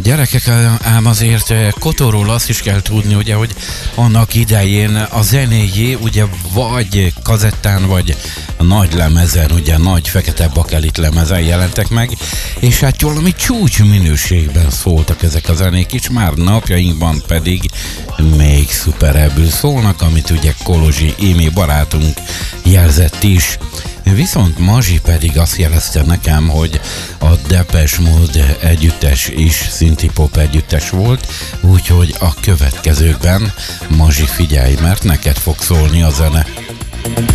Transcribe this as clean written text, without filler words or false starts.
Gyerekek, ám azért Kotóról azt is kell tudni, ugye, hogy annak idején a zenéjé ugye vagy kazettán, vagy nagy lemezen, ugye nagy fekete bakelit lemezen jelentek meg, és hát valami csúcs minőségben szóltak ezek a zenék is, már napjainkban pedig még szuperebbül szólnak, amit ugye Kolozsi Émi barátunk jelzett is. Viszont Mazsi pedig azt jelezte nekem, hogy a Depeche Mode együttes is szinti-pop együttes volt, úgyhogy a következőkben Mazsi, figyelj, mert neked fog szólni a zene.